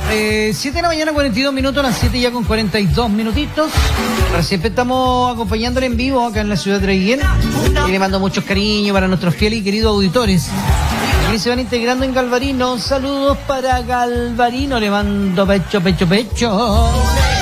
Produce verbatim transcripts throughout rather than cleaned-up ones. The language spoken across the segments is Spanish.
Eh, siete de la mañana, cuarenta y dos minutos, las siete ya con cuarenta y dos minutitos. Siempre estamos acompañándole en vivo acá en la ciudad de Traiguén. Y le mando muchos cariños para nuestros fieles y queridos auditores. Aquí se van integrando en Galvarino. Saludos para Galvarino. Le mando pecho, pecho, pecho.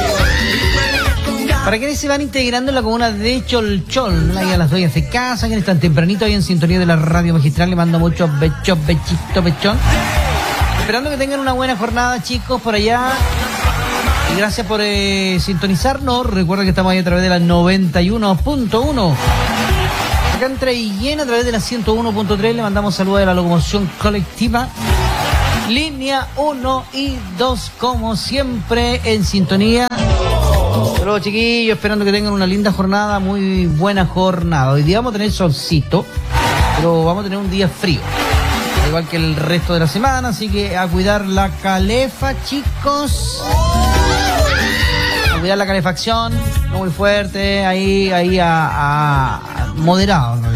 Para quienes se van integrando en la comuna de Cholchol, ahí a las dueñas de casa, quienes están tempranito ahí en sintonía de la radio magistral, le mando muchos pechos, pechito, pechón. Esperando que tengan una buena jornada, chicos, por allá. Y gracias por eh, sintonizarnos. Recuerda que estamos ahí a través de la noventa y uno punto uno. Acá en Traiguén, a través de la ciento uno punto tres, le mandamos saludos de la locomoción colectiva. Línea uno y dos, como siempre, en sintonía. Saludos, chiquillos, esperando que tengan una linda jornada, muy buena jornada. Hoy día vamos a tener solcito, pero vamos a tener un día frío, igual que el resto de la semana, así que a cuidar la calefa, chicos. A cuidar la calefacción, no muy fuerte, ahí, ahí a, a, a moderado, ¿no?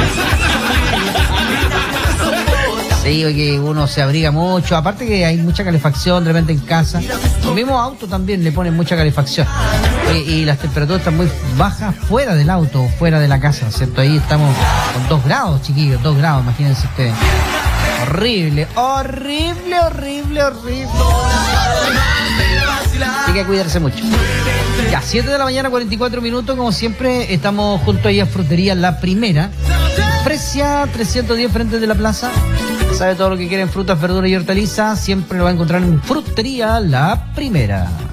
Sí, que uno se abriga mucho, aparte que hay mucha calefacción de repente en casa. Los mismos autos también le ponen mucha calefacción. Y, y las temperaturas están muy bajas fuera del auto, fuera de la casa, ¿cierto? Ahí estamos con dos grados, chiquillos, dos grados, imagínense ustedes. Horrible, horrible, horrible, horrible. Hay que cuidarse mucho. Ya, siete de la mañana, cuarenta y cuatro minutos, como siempre, estamos junto ahí a Frutería La Primera. Fresia trescientos diez frente de la plaza. Sabe todo lo que quieren, frutas, verduras y hortalizas. Siempre lo va a encontrar en Frutería La Primera.